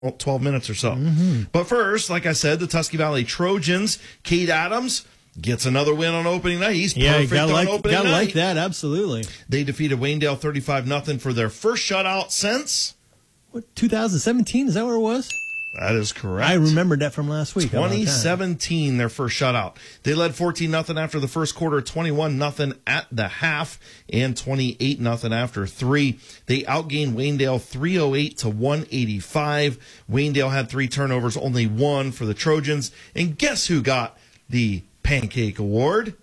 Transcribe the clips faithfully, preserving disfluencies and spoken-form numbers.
twelve minutes or so. Mm-hmm. But first, like I said, the Tusky Valley Trojans, Cade Adams gets another win on opening night. He's yeah, perfect gotta on like, opening gotta night. like that, absolutely. They defeated Waynedale thirty-five nothing for their first shutout since... What, two thousand seventeen? Is that where it was? That is correct. I remembered that from last week. twenty seventeen, their first shutout. They led fourteen nothing after the first quarter, twenty-one nothing at the half, and twenty-eight nothing after three. They outgained Waynedale three oh eight to one eighty-five. Waynedale had three turnovers, only one for the Trojans. And guess who got the Pancake Award?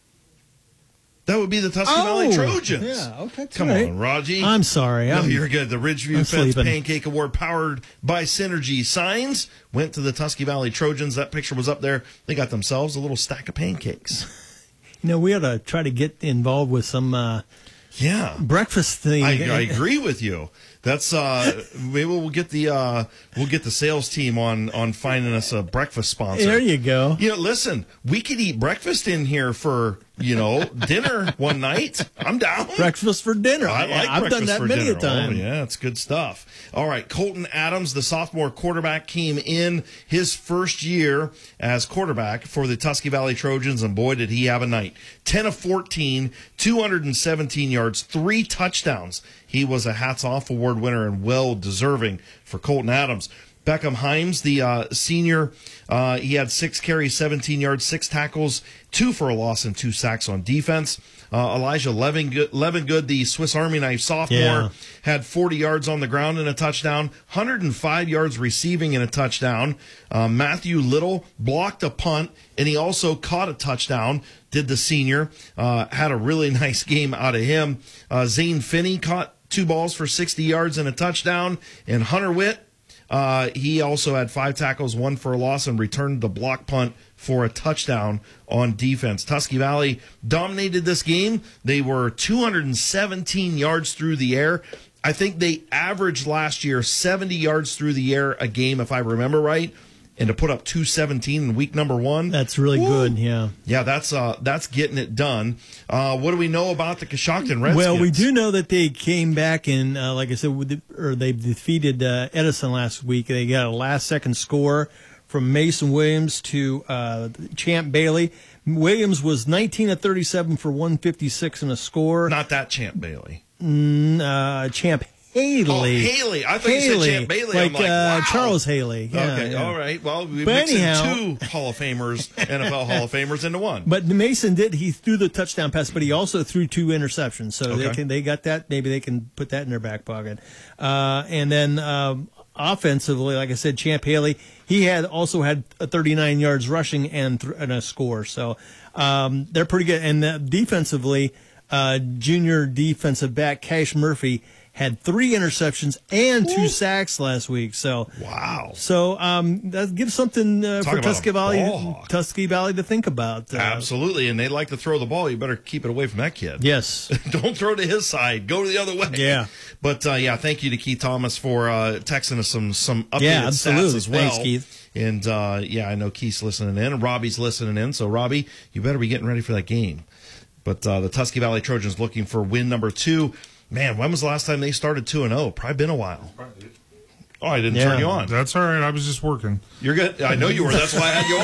That would be the Tusky oh, Valley Trojans. Yeah, okay. Come right. on, Raji. I'm sorry. No, I'm, you're good. The Ridgeview I'm Fence sleeping. Pancake Award, powered by Synergy Signs, went to the Tusky Valley Trojans. That picture was up there. They got themselves a little stack of pancakes. You know, we ought to try to get involved with some uh, yeah breakfast thing. I, I agree with you. That's uh, maybe we'll get the uh, we'll get the sales team on on finding us a breakfast sponsor. There you go. You know, listen, we could eat breakfast in here for you know dinner one night. I'm down. Breakfast for dinner. I like I've breakfast done that for many dinner. a time. Oh, yeah, it's good stuff. All right, Colton Adams, the sophomore quarterback, came in his first year as quarterback for the Tusky Valley Trojans, and boy, did he have a night. ten of fourteen, two hundred seventeen yards, three touchdowns. He was a Hats Off Award winner and well-deserving for Colton Adams. Beckham Himes, the uh, senior, uh, he had six carries, seventeen yards, six tackles, two for a loss, and two sacks on defense. Uh, Elijah Levengood, the Swiss Army knife sophomore, yeah. had forty yards on the ground and a touchdown, one hundred five yards receiving and a touchdown. Uh, Matthew Little blocked a punt, and he also caught a touchdown, did the senior. Uh, had a really nice game out of him. Uh, Zane Finney caught two balls for sixty yards and a touchdown, and Hunter Witt, Uh, he also had five tackles, one for a loss, and returned the block punt for a touchdown on defense. Tusky Valley dominated this game. They were two hundred seventeen yards through the air. I think they averaged last year seventy yards through the air a game, if I remember right. And to put up two seventeen in week number one. That's really woo, good, yeah. Yeah, that's uh, that's getting it done. Uh, what do we know about the Coshocton Redskins? Well, we do know that they came back and, uh, like I said, with the, or they defeated uh, Edison last week. They got a last-second score from Mason Williams to uh, Champ Bailey. Williams was nineteen of thirty-seven for one fifty-six and a score. Not that Champ Bailey. Mm, uh, Champ Haley. Oh, Haley. I thought Haley. you said Champ Bailey. Like, I'm like, uh, wow. Charles Haley. Yeah, okay, yeah. all right. Well, we but mixed anyhow, in two Hall of Famers, N F L Hall of Famers, into one. But Mason did. He threw the touchdown pass, but he also threw two interceptions. So okay. they can they got that. Maybe they can put that in their back pocket. Uh, and then um, offensively, like I said, Champ Haley, he had also had thirty-nine yards rushing and, th- and a score. So um, they're pretty good. And uh, defensively, uh, junior defensive back Cash Murphy had three interceptions and two Ooh. sacks last week. So wow. So um, that gives something uh, for Tusky Valley, Tusky Valley to think about. Uh, Absolutely, and they like to throw the ball. You better keep it away from that kid. Yes. Don't throw to his side. Go to the other way. Yeah. But uh, yeah, thank you to Keith Thomas for uh, texting us some some updated yeah, absolutely. stats as well. Thanks, Keith. And uh, yeah, I know Keith's listening in, and Robbie's listening in. So Robbie, you better be getting ready for that game. But uh, the Tusky Valley Trojans looking for win number two. Man, when was the last time they started two and oh? Probably been a while. Oh, I didn't yeah. turn you on. That's all right. I was just working. You're good. I know you were. That's why I had you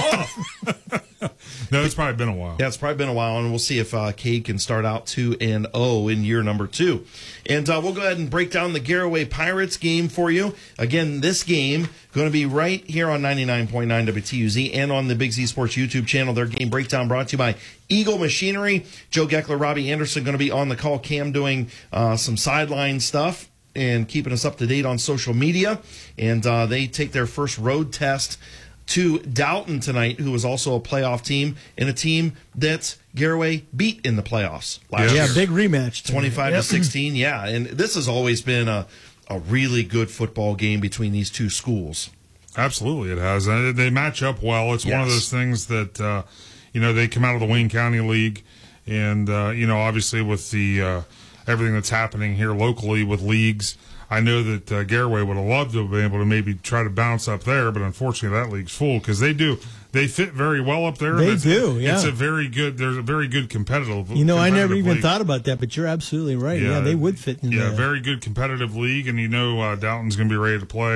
off. No, it's probably been a while. Yeah, it's probably been a while, and we'll see if uh, Cade can start out two and oh in year number two. And uh, we'll go ahead and break down the Garaway Pirates game for you. Again, this game going to be right here on ninety-nine point nine W T U Z and on the Big Z Sports YouTube channel. Their game breakdown brought to you by Eagle Machinery. Joe Geckler, Robbie Anderson going to be on the call. Cam doing uh, some sideline stuff and keeping us up to date on social media. And uh, they take their first road test to Dalton tonight, who was also a playoff team, and a team that Garaway beat in the playoffs last yeah, year. Yeah, big rematch. twenty-five yep. to sixteen, yeah. And this has always been a, a really good football game between these two schools. Absolutely, it has. And they match up well. It's yes. one of those things that, uh, you know, they come out of the Wayne County League, and, uh, you know, obviously with the uh, everything that's happening here locally with leagues, I know that uh, Garaway would have loved to have been able to maybe try to bounce up there, but unfortunately that league's full because they do. They fit very well up there. They it's, do, yeah. It's a very good, there's a very good competitive You know, competitive I never even league. thought about that, but you're absolutely right. Yeah, yeah they would fit in Yeah, there. very good competitive league, and you know uh, Dalton's going to be ready to play.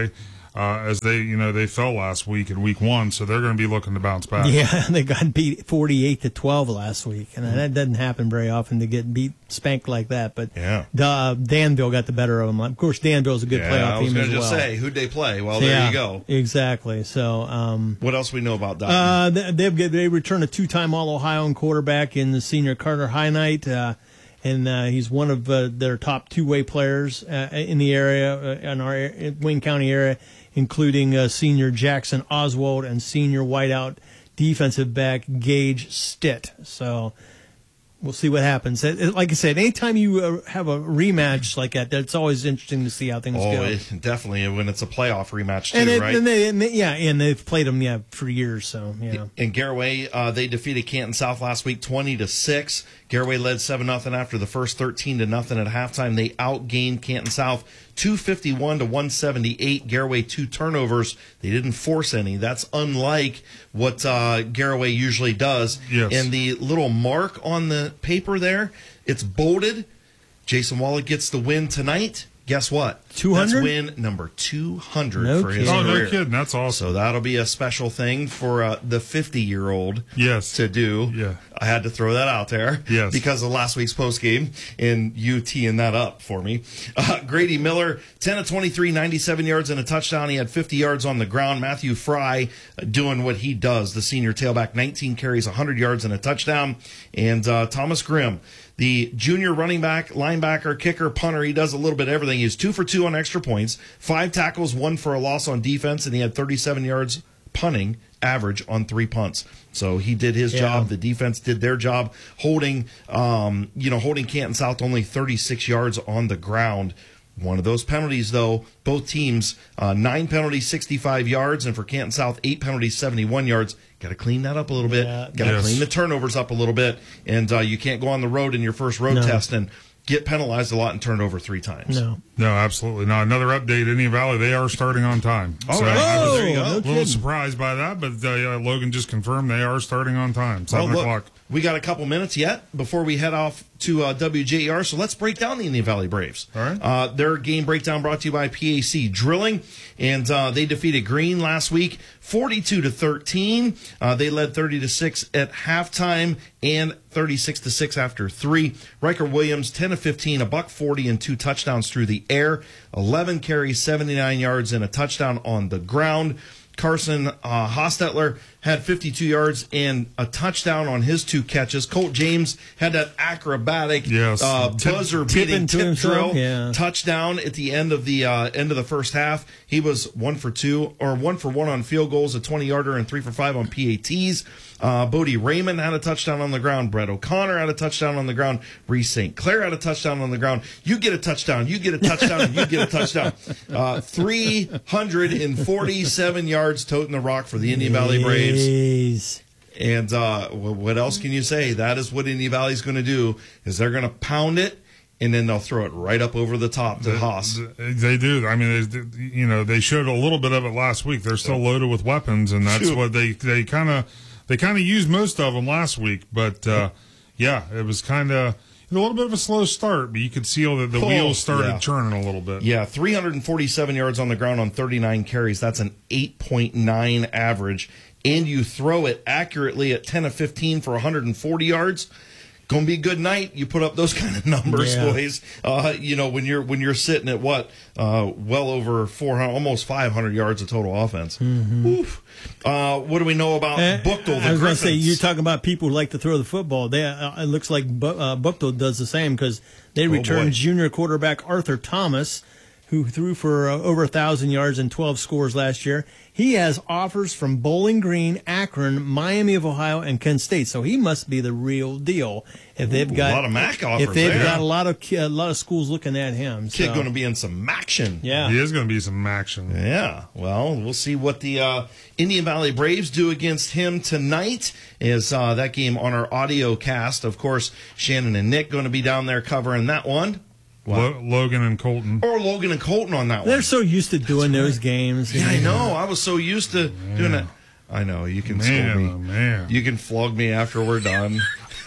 uh, as they, you know, they fell last week in week one, so they're going to be looking to bounce back. Yeah, they got beat forty-eight to twelve last week, and that doesn't happen very often to get beat spanked like that. But yeah. uh, Danville got the better of them. Of course, Danville's a good yeah, playoff I was team as gonna well. just say, who'd they play? Well, So, there yeah, you go. Exactly. So, um, what else we know about Dotton? uh, they they, they return a two-time All-Ohio quarterback in the senior Carter High Night. Uh, And uh, he's one of uh, their top two-way players uh, in the area, uh, in our area, Wayne County area, including uh, senior Jackson Oswald and senior wideout defensive back Gage Stitt. So we'll see what happens. Like I said, anytime you uh, have a rematch like that, it's always interesting to see how things oh, go. It, definitely when it's a playoff rematch too, and it, right? And they, and they, yeah, and they've played them yeah for years. So yeah. In Garaway, uh, they defeated Canton South last week, twenty to six. Garaway led seven nothing after the first, thirteen to nothing at halftime. They outgained Canton South two fifty-one to one seventy-eight. Garaway two turnovers. They didn't force any. That's unlike what uh, Garaway usually does. Yes. And the little mark on the paper there, it's bolded. Jason Wallach gets the win tonight. Guess what? two hundred? That's win number two hundred No for his kidding. Oh, career. no kidding. That's awesome. So that'll be a special thing for uh, the fifty-year-old Yes. to do. Yeah. I had to throw that out there Yes. because of last week's postgame and you teeing that up for me. Uh, Grady Miller, ten of twenty-three, ninety-seven yards and a touchdown. He had fifty yards on the ground. Matthew Fry uh, doing what he does, the senior tailback, nineteen carries, one hundred yards and a touchdown. And uh, Thomas Grimm, the junior running back, linebacker, kicker, punter, he does a little bit of everything. He was two for two on extra points, five tackles, one for a loss on defense, and he had thirty-seven yards punting average on three punts. So he did his Yeah. job. The defense did their job, holding, um, you know, holding Canton South only thirty-six yards on the ground. One of those penalties, though, both teams, uh, nine penalties, sixty-five yards, and for Canton South, eight penalties, seventy-one yards. Got to clean that up a little bit. Yeah. Got to Yes. clean the turnovers up a little bit. And uh, you can't go on the road in your first road No. test and get penalized a lot and turn over three times. No. No, absolutely not. Another update, Indian Valley, they are starting on time. All so right. I was Oh, there you go. a No little kidding. surprised by that, but uh, yeah, Logan just confirmed they are starting on time, Well, seven look, o'clock. we got a couple minutes yet before we head off to uh, W J E R, so let's break down the Indian Valley Braves. All right. Uh, their game breakdown brought to you by P A C Drilling, and uh, they defeated Green last week, forty-two to thirteen. Uh, they led thirty to six at halftime and thirty-six to six after three. Riker Williams, ten of fifteen, a buck forty, and two touchdowns through the air. eleven carries, seventy-nine yards, and a touchdown on the ground. Carson uh, Hostetler had fifty-two yards and a touchdown on his two catches. Colt James had that acrobatic Yes. uh, Tip- buzzer tip beating into tip himself, drill yeah. touchdown at the end of the uh, end of the first half. He was one for two or one for one on field goals, a twenty yarder, and three for five on P A Ts. Uh, Bodie Raymond had a touchdown on the ground. Brett O'Connor had a touchdown on the ground. Reese Saint Clair had a touchdown on the ground. You get a touchdown. You get a touchdown. and you get a touchdown. Uh, three hundred forty-seven yards toting the rock for the Indian Valley Braves. Jeez. And uh, wh- what else can you say? That is what Indian Valley's going to do. Is they're going to pound it, and then they'll throw it right up over the top to Haas. They do. I mean, they, you know, they showed a little bit of it last week. They're still loaded with weapons, and that's Shoot. what they they kind of they kind of used most of them last week. But uh, yeah, it was kind of a little bit of a slow start, but you could see that the Oh, wheels started yeah. churning a little bit. Yeah, three hundred forty-seven yards on the ground on thirty-nine carries. That's an eight point nine average. And you throw it accurately at ten of fifteen for one hundred forty yards. Going to be a good night. You put up those kind of numbers, Yeah. boys. Uh, you know, when you're when you're sitting at what, uh, well over four hundred, almost five hundred yards of total offense. Mm-hmm. Oof. Uh, what do we know about Uh, Buchtel? The I was going to say, Griffins? you're talking about people who like to throw the football. They, uh, it looks like Bu- uh, Buchtel does the same because they Oh, returned boy. junior quarterback Arthur Thomas, who threw for uh, over one thousand yards and twelve scores last year. He has offers from Bowling Green, Akron, Miami of Ohio, and Kent State. So he must be the real deal. If they've Ooh, got a lot of MAC offers if they've there. got a lot of ki- a lot of schools looking at him. Kid so. going to be in some action. yeah. He is going to be some action. Yeah, well, we'll see what the uh, Indian Valley Braves do against him tonight. Is uh, that game on our audio cast? Of course, Shannon and Nick going to be down there covering that one. Lo- Logan and Colton. Or Logan and Colton on that They're one. so used to doing those games. Yeah, I know. I was so used to doing it. I know. You can Man, scold me. oh, man. You can flog me after we're done.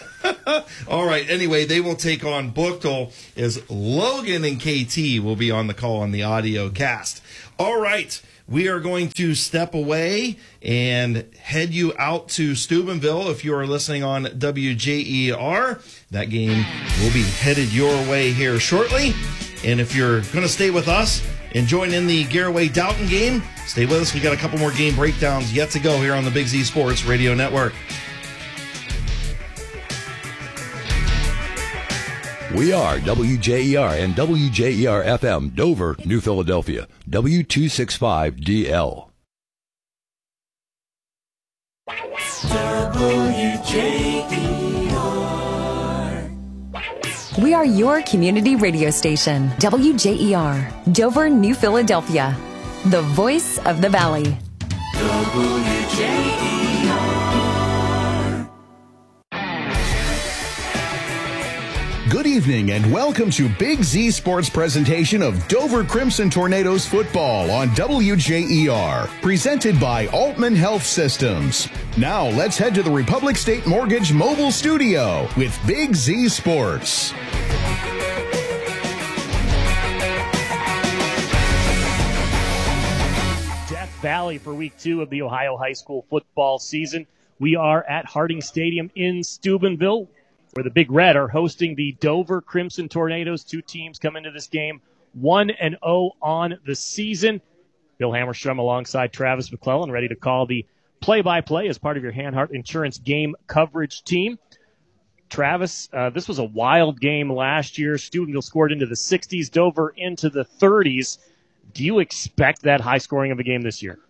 All right. Anyway, they will take on Buchtel as Logan and K T will be on the call on the audio cast. All right. we are going to step away and head you out to Steubenville. If you are listening on W J E R, that game will be headed your way here shortly. And if you're going to stay with us and join in the Garaway-Doughton game, stay with us. We got a couple more game breakdowns yet to go here on the Big Z Sports Radio Network. We are W J E R and W J E R F M, Dover, New Philadelphia, W two sixty-five D L. W J E R. We are your community radio station, W J E R, Dover, New Philadelphia, the voice of the valley. W J E R. Good evening and welcome to Big Z Sports presentation of Dover Crimson Tornadoes football on W J E R, presented by Altman Health Systems. Now let's head to the Republic State Mortgage Mobile Studio with Big Z Sports. Death Valley for week two of the Ohio High School football season. We are at Harding Stadium in Steubenville, where the Big Red are hosting the Dover Crimson Tornadoes. Two teams come into this game one and oh on the season. Bill Hammerstrom alongside Travis McClellan, ready to call the play-by-play as part of your Hanhart Insurance game coverage team. Travis, uh, this was a wild game last year. Steubenville scored into the sixties, Dover into the thirties. Do you expect that high scoring of a game this year?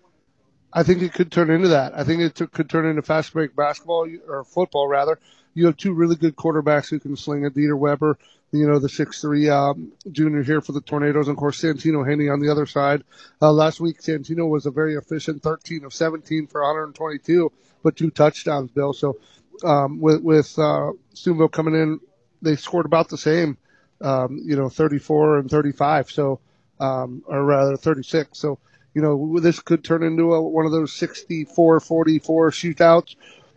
I think it could turn into that. I think it t- could turn into fast break basketball, or football rather. You have two really good quarterbacks who can sling it. Dieter Weber, you know, the six three um, junior here for the Tornadoes, and of course Santino Haney on the other side. Uh, last week, Santino was a very efficient thirteen of seventeen for one hundred twenty-two, but two touchdowns, Bill. So um, with, with uh, Steubenville coming in, they scored about the same, um, you know, thirty-four and thirty-five, so um, or rather thirty-six. So, you know, this could turn into a, one of those sixty-four forty-four shootouts.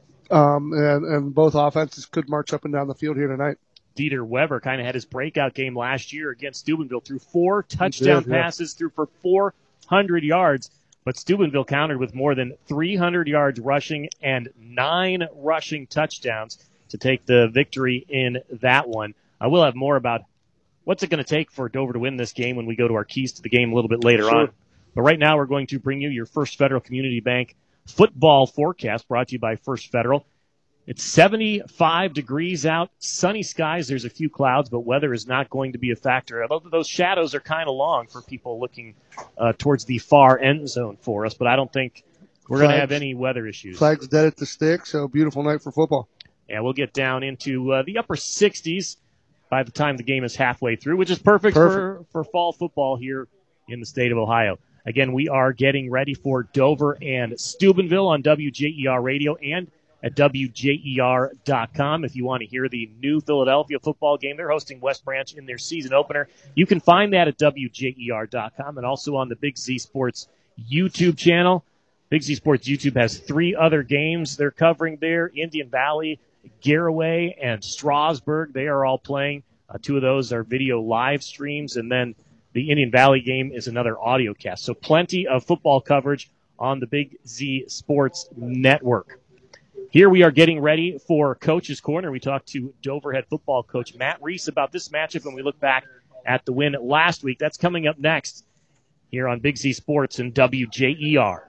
Um, and, and both offenses could march up and down the field here tonight. Dieter Weber kind of had his breakout game last year against Steubenville, threw four touchdown did, yeah. passes, threw for four hundred yards, but Steubenville countered with more than three hundred yards rushing and nine rushing touchdowns to take the victory in that one. I will have more about what's it going to take for Dover to win this game when we go to our keys to the game a little bit later sure. on. But right now we're going to bring you your First Federal Community Bank football forecast brought to you by First Federal. It's seventy-five degrees out, sunny skies. There's a few clouds, but weather is not going to be a factor. Although those shadows are kind of long for people looking uh, towards the far end zone for us, but I don't think we're going to have any weather issues. Flags dead at the stick, so beautiful night for football. And we'll get down into uh, the upper sixties by the time the game is halfway through, which is perfect, perfect. For, for fall football here in the state of Ohio. Again, we are getting ready for Dover and Steubenville on W J E R Radio and at W J E R dot com. If you want to hear the new Philadelphia football game, they're hosting West Branch in their season opener. You can find that at W J E R dot com and also on the Big Z Sports YouTube channel. Big Z Sports YouTube has three other games they're covering there. Indian Valley, Garaway, and Strasburg. They are all playing. Uh, two of those are video live streams, and then the Indian Valley game is another audio cast. So plenty of football coverage on the Big Z Sports Network. Here we are getting ready for Coach's Corner. We talked to Dover head football coach Matt Reese about this matchup when we look back at the win last week. That's coming up next here on Big Z Sports and W J E R.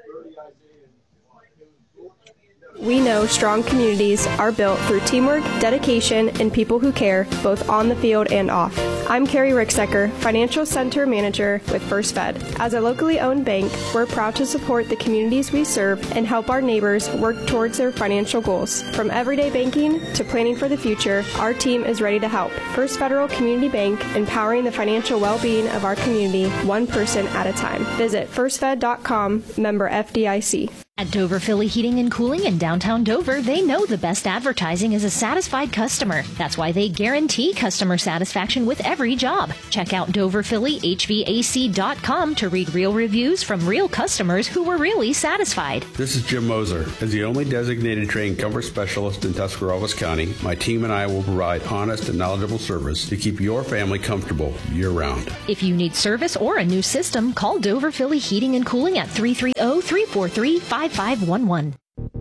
We know strong communities are built through teamwork, dedication, and people who care, both on the field and off. I'm Carrie Ricksecker, Financial Center Manager with First Fed. As a locally owned bank, we're proud to support the communities we serve and help our neighbors work towards their financial goals. From everyday banking to planning for the future, our team is ready to help. First Federal Community Bank, empowering the financial well-being of our community, one person at a time. Visit first fed dot com, member F D I C. At Dover Philly Heating and Cooling in downtown Dover, they know the best advertising is a satisfied customer. That's why they guarantee customer satisfaction with every job. Check out Dover Philly H V A C dot com to read real reviews from real customers who were really satisfied. This is Jim Moser. As the only designated trained comfort specialist in Tuscarawas County, my team and I will provide honest and knowledgeable service to keep your family comfortable year-round. If you need service or a new system, call Dover Philly Heating and Cooling at three three zero, three four three, five five one one.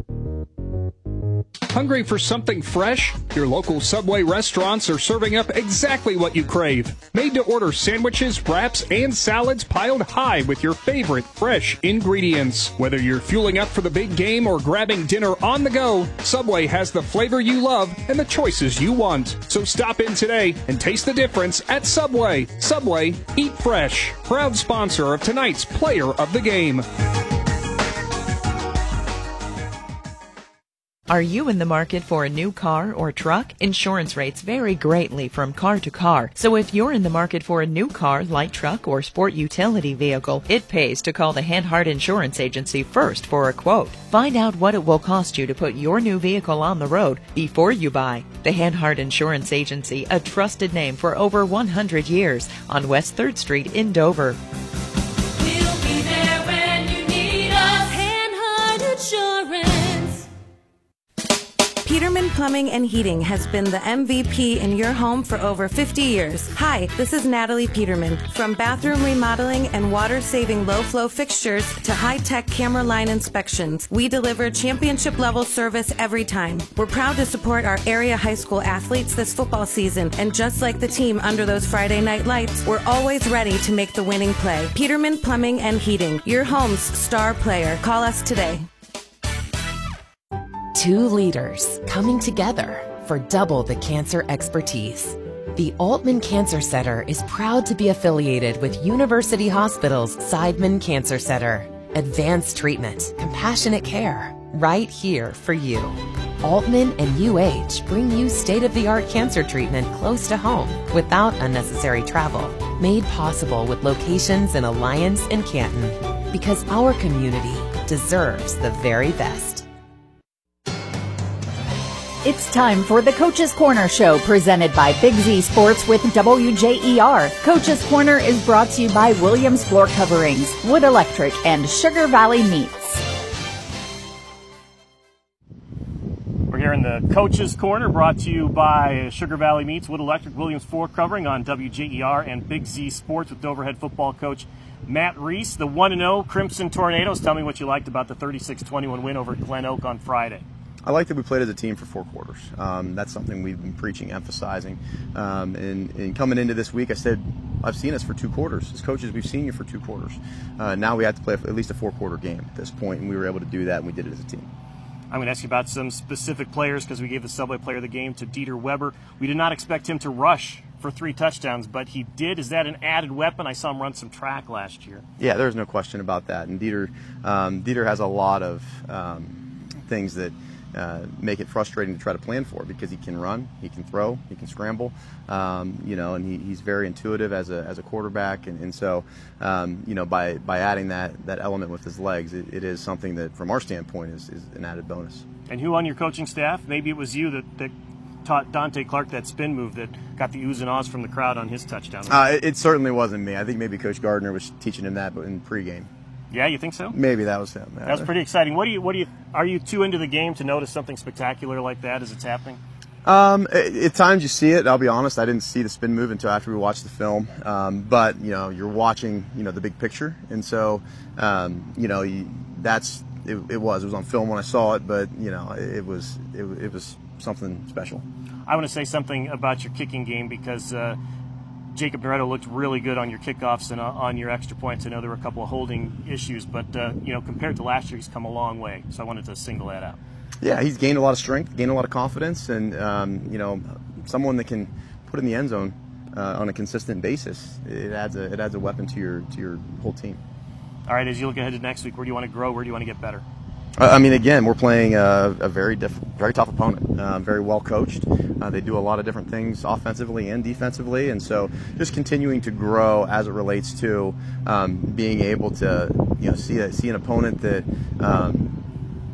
Hungry for something fresh? Your local Subway restaurants are serving up exactly what you crave. Made-to-order sandwiches, wraps, and salads piled high with your favorite fresh ingredients. Whether you're fueling up for the big game or grabbing dinner on the go, Subway has the flavor you love and the choices you want. So stop in today and taste the difference at Subway. Subway, eat fresh. Proud sponsor of tonight's Player of the Game. Are you in the market for a new car or truck? Insurance rates vary greatly from car to car. So if you're in the market for a new car, light truck, or sport utility vehicle, it pays to call the Hanhart Insurance Agency first for a quote. Find out what it will cost you to put your new vehicle on the road before you buy. The Hanhart Insurance Agency, a trusted name for over one hundred years, on West third Street in Dover. We'll be there when you need us. Hanhart Insurance. Peterman Plumbing and Heating has been the M V P in your home for over fifty years. Hi, this is Natalie Peterman. From bathroom remodeling and water-saving low-flow fixtures to high-tech camera line inspections, we deliver championship-level service every time. We're proud to support our area high school athletes this football season, and just like the team under those Friday night lights, we're always ready to make the winning play. Peterman Plumbing and Heating, your home's star player. Call us today. Two leaders coming together for double the cancer expertise. The Altman Cancer Center is proud to be affiliated with University Hospital's Seidman Cancer Center. Advanced treatment, compassionate care, right here for you. Altman and U H bring you state-of-the-art cancer treatment close to home without unnecessary travel. Made possible with locations in Alliance and Canton. Because our community deserves the very best. It's time for the Coach's Corner Show, presented by Big Z Sports with W J E R. Coach's Corner is brought to you by Williams Floor Coverings, Wood Electric, and Sugar Valley Meats. We're here in the Coach's Corner, brought to you by Sugar Valley Meats, Wood Electric, Williams Floor Covering on W J E R and Big Z Sports with Dover head football coach Matt Reese. The one and oh Crimson Tornadoes. Tell me what you liked about the thirty-six twenty-one win over Glen Oak on Friday. I like that we played as a team for four quarters. Um, that's something we've been preaching, emphasizing. Um, and, and coming into this week, I said, I've seen us for two quarters. As coaches, we've seen you for two quarters. Uh, now we have to play at least a four-quarter game at this point, and we were able to do that, and we did it as a team. I'm going to ask you about some specific players because we gave the Subway Player of the Game to Dieter Weber. We did not expect him to rush for three touchdowns, but he did. Is that an added weapon? I saw him run some track last year. Yeah, there's no question about that. And Dieter, um, Dieter has a lot of um, things that Uh, make it frustrating to try to plan for, because he can run, he can throw, he can scramble, um, you know, and he, he's very intuitive as a as a quarterback, and, and so um, you know, by by adding that that element with his legs, it, it is something that from our standpoint is, is an added bonus. And who on your coaching staff? Maybe it was you that, that taught Dante Clark that spin move that got the oohs and ahs from the crowd on his touchdown. Uh, it, it certainly wasn't me. I think maybe Coach Gardner was teaching him that, but in pregame. Yeah, you think so? Maybe that was him. That was pretty exciting. What do you? What do you? Are you too into the game to notice something spectacular like that as it's happening? Um, at, at times you see it. I'll be honest. I didn't see the spin move until after we watched the film. Um, but you know, you're watching, you know, the big picture, and so um, you know, you, that's it, it was. It was on film when I saw it, but you know, it, it was it, it was something special. I want to say something about your kicking game because. Uh, Jacob Noretto looked really good on your kickoffs and uh, on your extra points. I know there were a couple of holding issues, but uh, you know, compared to last year, he's come a long way. So I wanted to single that out. Yeah, he's gained a lot of strength, gained a lot of confidence, and um, you know, someone that can put in the end zone uh, on a consistent basis. It adds a it adds a weapon to your to your whole team. All right, as you look ahead to next week, where do you want to grow? Where do you want to get better? I mean, again, we're playing a, a very diff, very tough opponent, uh, very well coached. Uh, they do a lot of different things offensively and defensively, and so just continuing to grow as it relates to um, being able to, you know, see a, see an opponent that um,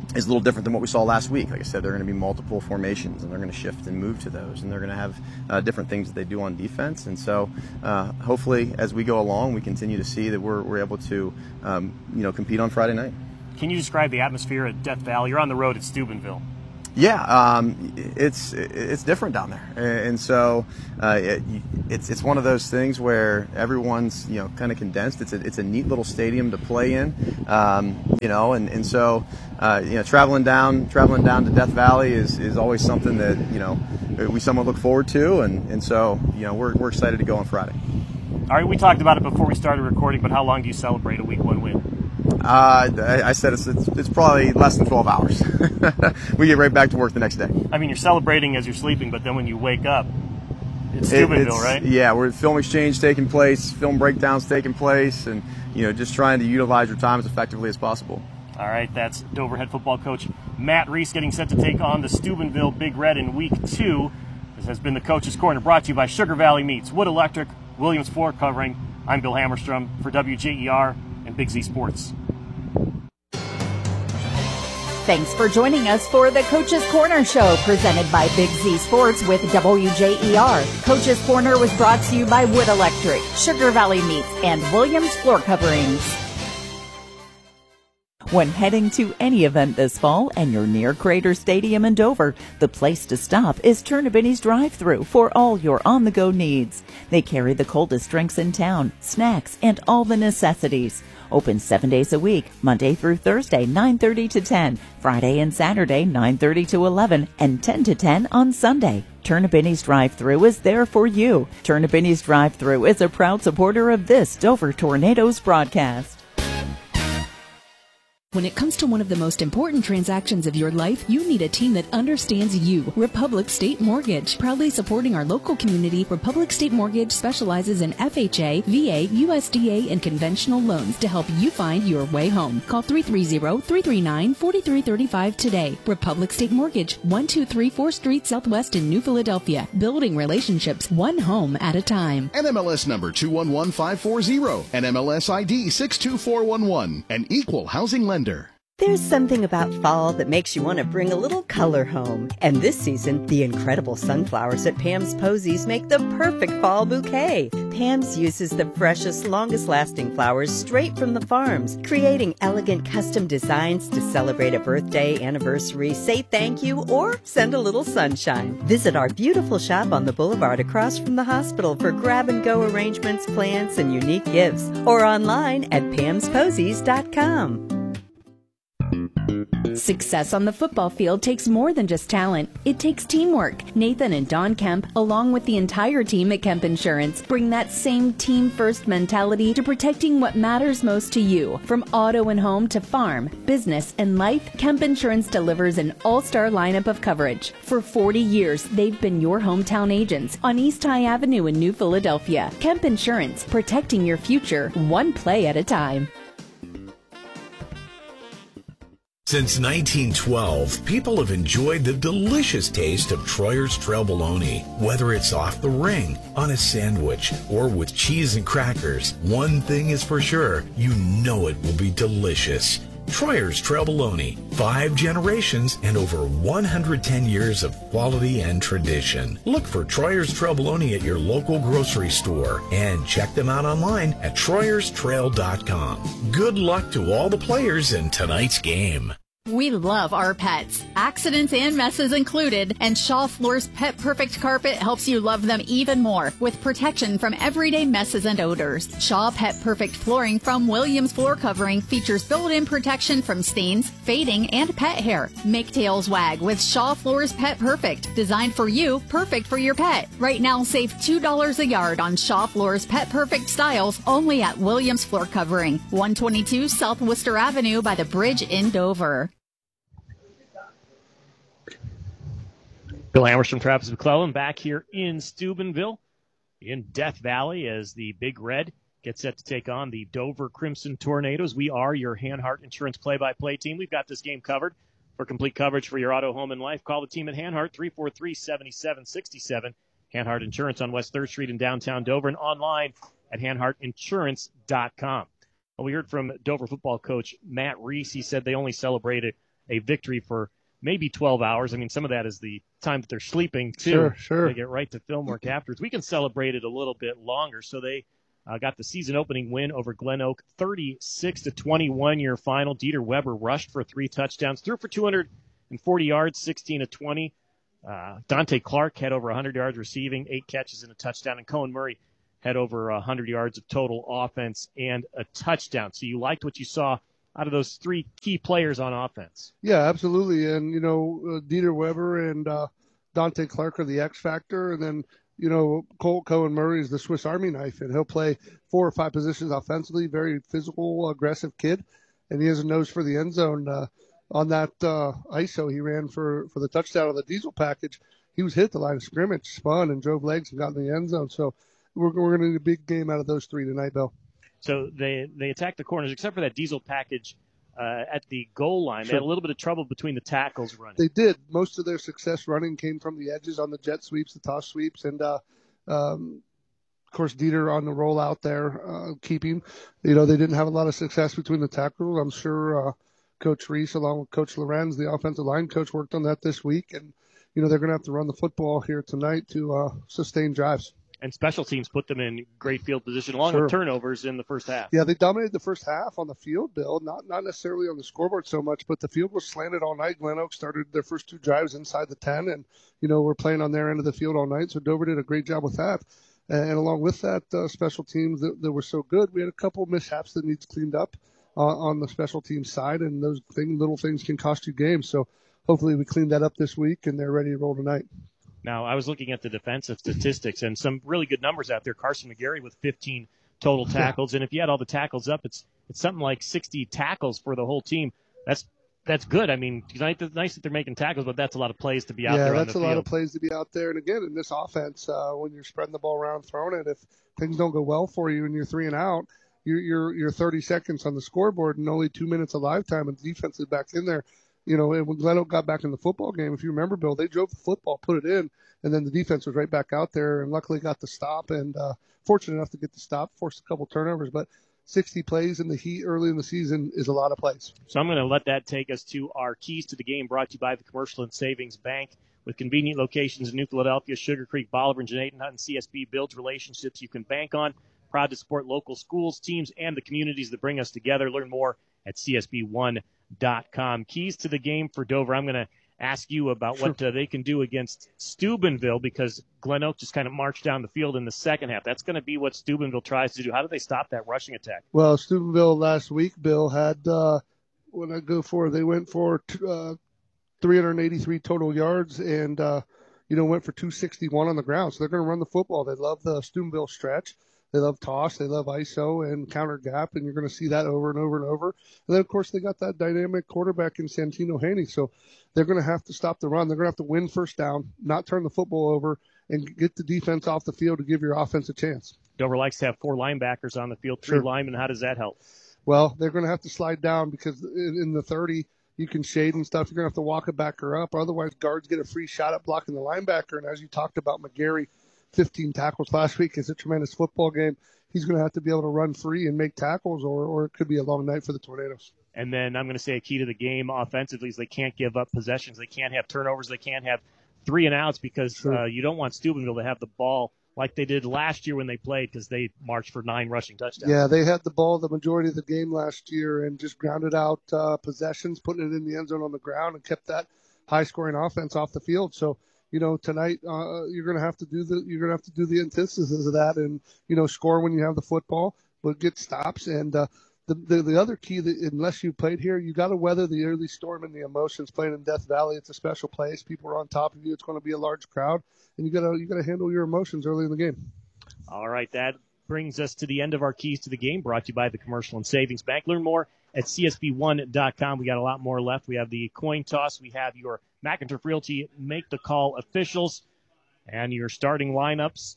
is a little different than what we saw last week. Like I said, there are going to be multiple formations, and they're going to shift and move to those, and they're going to have uh, different things that they do on defense. And so, uh, hopefully, as we go along, we continue to see that we're we're able to, um, you know, compete on Friday night. Can you describe the atmosphere at Death Valley? You're on the road at Steubenville. Yeah, um, it's it's different down there, and so uh, it, it's it's one of those things where everyone's you know kind of condensed. It's a it's a neat little stadium to play in, um, you know, and and so uh, you know traveling down traveling down to Death Valley is, is always something that you know we somewhat look forward to, and, and so you know we're we're excited to go on Friday. All right, we talked about it before we started recording, but how long do you celebrate a week one win? Uh, I said it's, it's, it's probably less than twelve hours. We get right back to work the next day. I mean, you're celebrating as you're sleeping, but then when you wake up, it's Steubenville, it, right? Yeah, we're film exchange taking place, film breakdowns taking place, and you know just trying to utilize your time as effectively as possible. All right, that's Dover head football coach Matt Reese getting set to take on the Steubenville Big Red in week two. This has been the Coach's Corner, brought to you by Sugar Valley Meats, Wood Electric, Williams Floor Covering. I'm Bill Hammerstrom for W J E R and Big Z Sports. Thanks for joining us for the Coach's Corner Show, presented by Big Z Sports with W J E R. Coach's Corner was brought to you by Wood Electric, Sugar Valley Meats, and Williams Floor Coverings. When heading to any event this fall and you're near Crater Stadium in Dover, the place to stop is Turnabinny's Drive-Thru for all your on-the-go needs. They carry the coldest drinks in town, snacks, and all the necessities. Open seven days a week, Monday through Thursday, nine thirty to ten, Friday and Saturday, nine thirty to eleven, and ten to ten on Sunday. Turnabinny's Drive-Thru is there for you. Turnabinny's Drive-Thru is a proud supporter of this Dover Tornadoes broadcast. When it comes to one of the most important transactions of your life, you need a team that understands you. Republic State Mortgage. Proudly supporting our local community, Republic State Mortgage specializes in F H A, V A, U S D A, and conventional loans to help you find your way home. Call three three zero, three three nine, four three three five today. Republic State Mortgage, one two three fourth Street Southwest in New Philadelphia. Building relationships one home at a time. N M L S number two one one five four zero. N M L S I D six two four one one. An equal housing lender. There's something about fall that makes you want to bring a little color home. And this season, the incredible sunflowers at Pam's Posies make the perfect fall bouquet. Pam's uses the freshest, longest-lasting flowers straight from the farms, creating elegant custom designs to celebrate a birthday, anniversary, say thank you, or send a little sunshine. Visit our beautiful shop on the boulevard across from the hospital for grab-and-go arrangements, plants, and unique gifts, or online at pams posies dot com. Success on the football field takes more than just talent. It takes teamwork. Nathan and Don Kemp, along with the entire team at Kemp Insurance, bring that same team-first mentality to protecting what matters most to you. From auto and home to farm, business, and life, Kemp Insurance delivers an all-star lineup of coverage. For forty years, they've been your hometown agents on East High Avenue in New Philadelphia. Kemp Insurance, protecting your future, one play at a time. Since nineteen twelve, people have enjoyed the delicious taste of Troyer's Trail Bologna. Whether it's off the ring, on a sandwich, or with cheese and crackers, one thing is for sure, you know it will be delicious. Troyer's Trail Bologna, five generations and over one hundred ten years of quality and tradition. Look for Troyer's Trail Bologna at your local grocery store and check them out online at troyers trail dot com. Good luck to all the players in tonight's game. We love our pets, accidents and messes included, and Shaw Floor's Pet Perfect Carpet helps you love them even more with protection from everyday messes and odors. Shaw Pet Perfect Flooring from Williams Floor Covering features built-in protection from stains, fading, and pet hair. Make tails wag with Shaw Floor's Pet Perfect, designed for you, perfect for your pet. Right now, save two dollars a yard on Shaw Floor's Pet Perfect styles only at Williams Floor Covering, one twenty-two South Worcester Avenue by the bridge in Dover. Bill Hammerstrom, Travis McClellan back here in Steubenville in Death Valley as the Big Red gets set to take on the Dover Crimson Tornadoes. We are your Hanhart Insurance play-by-play team. We've got this game covered. For complete coverage for your auto, home, and life, call the team at Hanhart, three four three, seven seven six seven. Hanhart Insurance on West third Street in downtown Dover and online at hanhart insurance dot com. Well, we heard from Dover football coach Matt Reese. He said they only celebrated a victory for maybe twelve hours. I mean, some of that is the time that they're sleeping, too. Sure, sure. They get right to film work afterwards. We can celebrate it a little bit longer. So they uh, got the season opening win over Glen Oak, thirty-six to twenty-one your final. Dieter Weber rushed for three touchdowns, threw for two hundred forty yards, sixteen to twenty. Uh, Dante Clark had over one hundred yards receiving, eight catches and a touchdown. And Cohen Murray had over one hundred yards of total offense and a touchdown. So you liked what you saw out of those three key players on offense. Yeah, absolutely. And, you know, uh, Dieter Weber and uh, Dante Clark are the X factor. And then, you know, Colt Cohen Murray is the Swiss Army knife, and he'll play four or five positions offensively. Very physical, aggressive kid. And he has a nose for the end zone. Uh, on that uh, I S O, he ran for, for the touchdown of the diesel package. He was hit the line of scrimmage, spun, and drove legs and got in the end zone. So we're, we're going to need a big game out of those three tonight, Bill. So they, they attacked the corners, except for that diesel package uh, at the goal line. Sure. They had a little bit of trouble between the tackles running. They did. Most of their success running came from the edges on the jet sweeps, the toss sweeps, and, uh, um, of course, Dieter on the rollout there, uh, keeping. You know, they didn't have a lot of success between the tackles. I'm sure uh, Coach Reese, along with Coach Lorenz, the offensive line coach, worked on that this week. And, you know, they're going to have to run the football here tonight to uh, sustain drives. And special teams put them in great field position, along Sure. with turnovers in the first half. Yeah, they dominated the first half on the field, Bill. Not not necessarily on the scoreboard so much, but the field was slanted all night. Glen Oak started their first two drives inside the ten, and, you know, we're playing on their end of the field all night. So Dover did a great job with that. And along with that, uh, special teams that, that were so good, we had a couple of mishaps that needs cleaned up uh, on the special teams side, and those thing, little things can cost you games. So hopefully we cleaned that up this week, and they're ready to roll tonight. Now, I was looking at the defensive statistics and some really good numbers out there. Carson McGarry with fifteen total tackles, and if you add all the tackles up, it's it's something like sixty tackles for the whole team. That's that's good. I mean, it's nice that they're making tackles, but that's a lot of plays to be out yeah, there on the that's a field. lot of plays to be out there. And again, in this offense, uh, when you're spreading the ball around, throwing it, if things don't go well for you and you're three and out, you're you're, you're thirty seconds on the scoreboard and only two minutes of live time, and the defense is back in there. You know, and when Glen Oak got back in the football game, if you remember, Bill, they drove the football, put it in, and then the defense was right back out there, and luckily got the stop, and uh, fortunate enough to get the stop, forced a couple turnovers, but sixty plays in the heat early in the season is a lot of plays. So I'm going to let that take us to our keys to the game, brought to you by the Commercial and Savings Bank. With convenient locations in New Philadelphia, Sugar Creek, Bolivar, and Janaden Hutton, C S B builds relationships you can bank on. Proud to support local schools, teams, and the communities that bring us together. Learn more at C S B one dot com. Keys to the game for Dover. I'm going to ask you about what uh, they can do against Steubenville, because Glen Oak just kind of marched down the field in the second half. That's going to be what Steubenville tries to do. How do they stop that rushing attack? Well, Steubenville last week, Bill, had, uh, when I go for, they went for uh, three hundred eighty-three total yards and, uh, you know, went for two sixty-one on the ground. So they're going to run the football. They love the Steubenville stretch. They love toss, they love I S O and counter gap, and you're going to see that over and over and over. And then, of course, they got that dynamic quarterback in Santino Haney, so they're going to have to stop the run. They're going to have to win first down, not turn the football over, and get the defense off the field to give your offense a chance. Dover likes to have four linebackers on the field, three Sure. linemen. How does that help? Well, they're going to have to slide down because in, in the thirty, you can shade and stuff. You're going to have to walk a backer up. Otherwise, guards get a free shot at blocking the linebacker. And as you talked about, McGarry, fifteen tackles last week is a tremendous football game. He's going to have to be able to run free and make tackles, or, or it could be a long night for the Tornadoes. And then I'm going to say a key to the game offensively is they can't give up possessions. They can't have turnovers. They can't have three and outs, because Sure. uh, you don't want Steubenville to have the ball like they did last year when they played, because they marched for nine rushing touchdowns. Yeah, they had the ball the majority of the game last year and just grounded out uh, possessions, putting it in the end zone on the ground, and kept that high-scoring offense off the field. So, you know, tonight uh, you're going to have to do the you're going to have to do the antithesis of that, and you know, score when you have the football, but get stops. And uh, the, the the other key that, unless you played here, you got to weather the early storm and the emotions. Playing in Death Valley, it's a special place. People are on top of you. It's going to be a large crowd, and you got to you got to handle your emotions early in the game. All right, that brings us to the end of our keys to the game, brought to you by the Commercial and Savings Bank. Learn more at C S B one dot com. We got a lot more left. We have the coin toss. We have your McInturf Realty Make the Call officials and your starting lineups,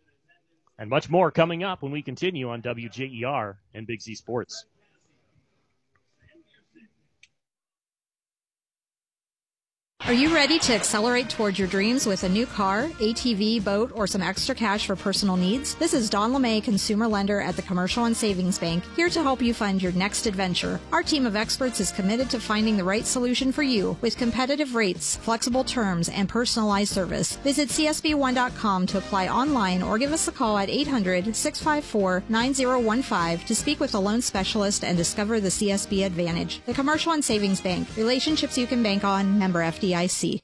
and much more coming up when we continue on W J E R and Big Z Sports. Are Are you ready to accelerate towards your dreams with a new car, A T V, boat, or some extra cash for personal needs? This is Dawn LeMay, consumer lender at the Commercial and Savings Bank, here to help you find your next adventure. Our team of experts is committed to finding the right solution for you with competitive rates, flexible terms, and personalized service. Visit C S B one dot com to apply online or give us a call at eight hundred, six five four, nine zero one five to speak with a loan specialist and discover the C S B advantage. The Commercial and Savings Bank. Relationships you can bank on. Member F D I C.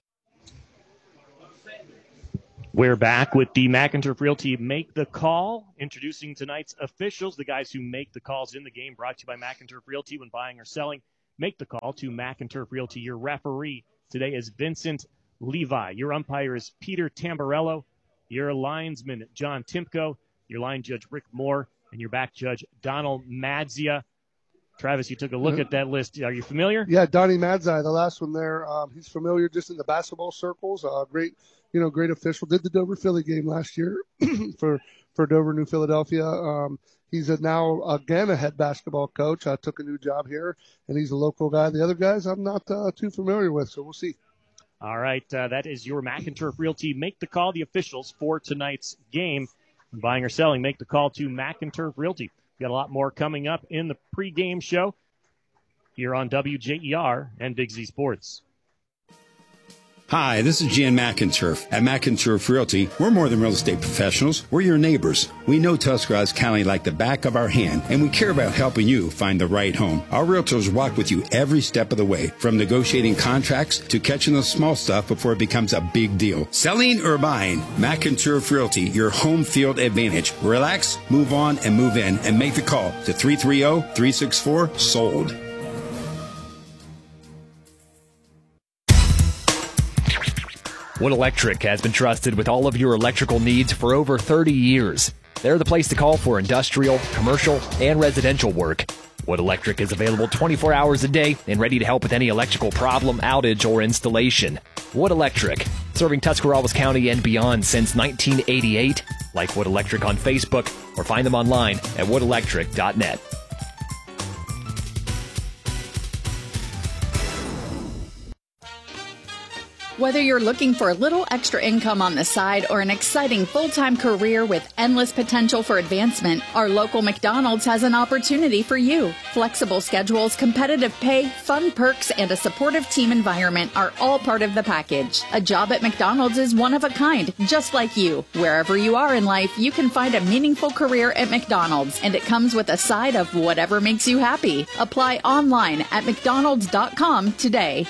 We're back with the McInturf Realty Make the Call. Introducing tonight's officials, the guys who make the calls in the game. Brought to you by McInturf Realty. When buying or selling, make the call to McInturf Realty. Your referee today is Vincent Levi. Your umpire is Peter Tamborello. Your linesman, John Timko. Your line judge, Rick Moore. And your back judge, Donald Madzia. Travis, you took a look Mm-hmm. at that list. Are you familiar? Yeah, Donnie Madzai, the last one there. Um, he's familiar just in the basketball circles. Uh, great, you know, great official. Did the Dover Philly game last year for for Dover, New Philadelphia. Um, he's a, now again a head basketball coach. I uh, took a new job here, and he's a local guy. The other guys I'm not uh, too familiar with, so we'll see. All right, uh, that is your McInturf Realty Make the Call, the officials for tonight's game. When buying or selling, make the call to McInturf Realty. We've got a lot more coming up in the pregame show here on W J E R and Big Z Sports. Hi, this is Jan McInturf. At McInturf Realty, we're more than real estate professionals. We're your neighbors. We know Tuscarawas County like the back of our hand, and we care about helping you find the right home. Our realtors walk with you every step of the way, from negotiating contracts to catching the small stuff before it becomes a big deal. Selling or buying, McInturf Realty, your home field advantage. Relax, move on, and move in, and make the call to three three zero, three six four, sold. Wood Electric has been trusted with all of your electrical needs for over thirty years. They're the place to call for industrial, commercial, and residential work. Wood Electric is available twenty-four hours a day and ready to help with any electrical problem, outage, or installation. Wood Electric, serving Tuscarawas County and beyond since nineteen eighty-eight. Like Wood Electric on Facebook or find them online at wood electric dot net. Whether you're looking for a little extra income on the side or an exciting full-time career with endless potential for advancement, our local McDonald's has an opportunity for you. Flexible schedules, competitive pay, fun perks, and a supportive team environment are all part of the package. A job at McDonald's is one of a kind, just like you. Wherever you are in life, you can find a meaningful career at McDonald's, and it comes with a side of whatever makes you happy. Apply online at mcdonalds dot com today.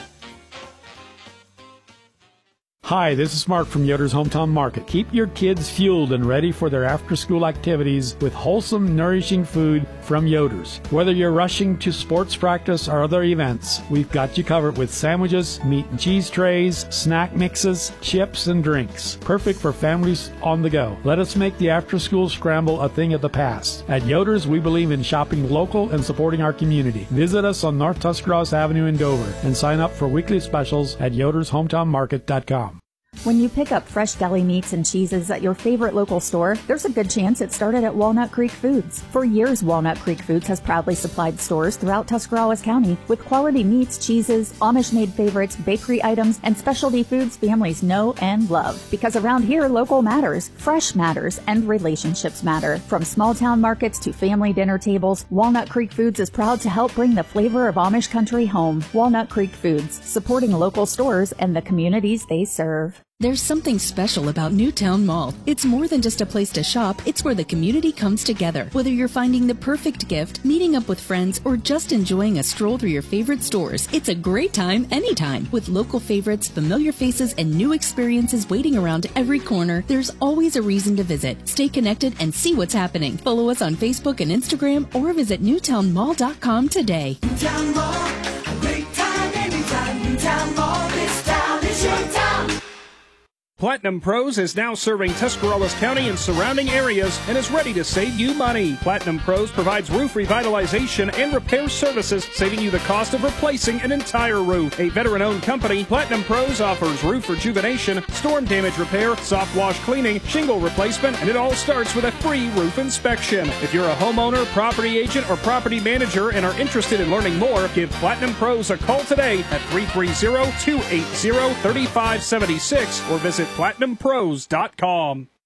Hi, this is Mark from Yoder's Hometown Market. Keep your kids fueled and ready for their after-school activities with wholesome, nourishing food from Yoder's. Whether you're rushing to sports practice or other events, we've got you covered with sandwiches, meat and cheese trays, snack mixes, chips, and drinks. Perfect for families on the go. Let us make the after-school scramble a thing of the past. At Yoder's, we believe in shopping local and supporting our community. Visit us on North Tuscarawas Avenue in Dover and sign up for weekly specials at yoders hometown market dot com. When you pick up fresh deli meats and cheeses at your favorite local store, there's a good chance it started at Walnut Creek Foods. For years, Walnut Creek Foods has proudly supplied stores throughout Tuscarawas County with quality meats, cheeses, Amish-made favorites, bakery items, and specialty foods families know and love. Because around here, local matters, fresh matters, and relationships matter. From small-town markets to family dinner tables, Walnut Creek Foods is proud to help bring the flavor of Amish country home. Walnut Creek Foods, supporting local stores and the communities they serve. There's something special about Newtown Mall. It's more than just a place to shop, it's where the community comes together. Whether you're finding the perfect gift, meeting up with friends, or just enjoying a stroll through your favorite stores, it's a great time anytime. With local favorites, familiar faces, and new experiences waiting around every corner, there's always a reason to visit. Stay connected and see what's happening. Follow us on Facebook and Instagram or visit newtown mall dot com today. Newtown Mall, a great time anytime. Newtown Mall, this town is your town. Platinum Pros is now serving Tuscarawas County and surrounding areas and is ready to save you money. Platinum Pros provides roof revitalization and repair services, saving you the cost of replacing an entire roof. A veteran-owned company, Platinum Pros offers roof rejuvenation, storm damage repair, soft wash cleaning, shingle replacement, and it all starts with a free roof inspection. If you're a homeowner, property agent, or property manager and are interested in learning more, give Platinum Pros a call today at three three zero, two eight zero, three five seven six or visit platinum pros dot com.